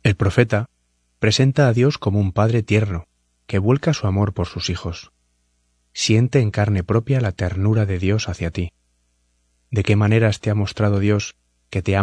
El profeta presenta a Dios como un padre tierno que vuelca su amor por sus hijos. Siente en carne propia la ternura de Dios hacia ti. ¿De qué maneras te ha mostrado Dios que te ama